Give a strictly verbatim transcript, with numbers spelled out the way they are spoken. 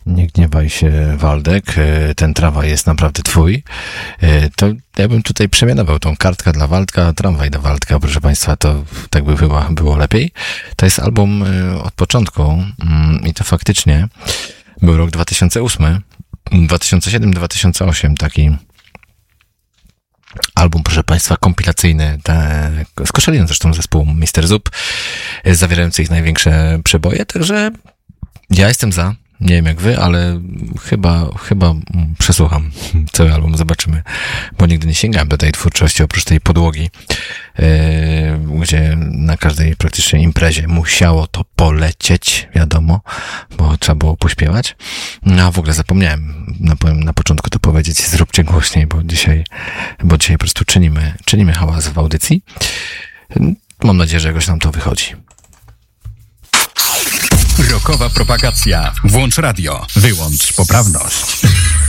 Nie gniewaj się, Waldek, ten tramwaj jest naprawdę twój. To ja bym tutaj przemianował tą kartkę dla Waldka, tramwaj dla Waldka, proszę państwa, to tak by chyba było lepiej. To jest album od początku i to faktycznie był rok dwa tysiące ósmy, dwa tysiące siódmy dwa tysiące ósmy, taki album, proszę państwa, kompilacyjny, te, z Koszaliną zresztą zespół mister Zup, zawierający ich największe przeboje, także ja jestem za. Nie wiem jak wy, ale chyba, chyba przesłucham cały album, zobaczymy, bo nigdy nie sięgałem do tej twórczości, oprócz tej podłogi, yy, gdzie na każdej praktycznie imprezie musiało to polecieć, wiadomo, bo trzeba było pośpiewać. No a w ogóle zapomniałem na, na początku to powiedzieć, zróbcie głośniej, bo dzisiaj, bo dzisiaj po prostu czynimy, czynimy hałas w audycji. Mam nadzieję, że jakoś nam to wychodzi. Rokowa propagacja. Włącz radio. Wyłącz poprawność.